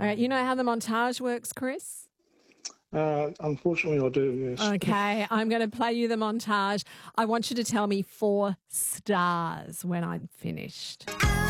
All right, you know how the montage works, Chris? Unfortunately, I do, yes. Okay, I'm going to play you the montage. I want you to tell me 4 stars when I'm finished.